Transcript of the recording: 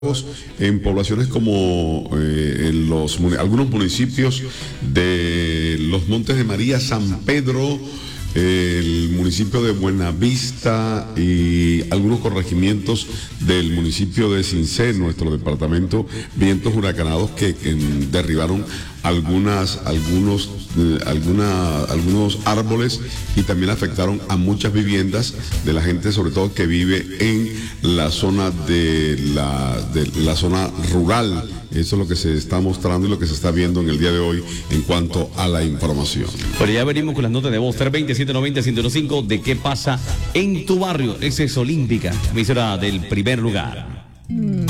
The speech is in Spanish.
en poblaciones como algunos municipios de los Montes de María, San Pedro, el municipio de Buenavista y algunos corregimientos del municipio de Cincé, nuestro departamento, vientos huracanados que derribaron algunos árboles y también afectaron a muchas viviendas de la gente, sobre todo que vive en la zona de la zona rural. Eso es lo que se está mostrando y lo que se está viendo en el día de hoy en cuanto a la información. Pero ya venimos con las notas de voz 320-790-105 de qué pasa en tu barrio. Esa es Olímpica, emisora del primer lugar.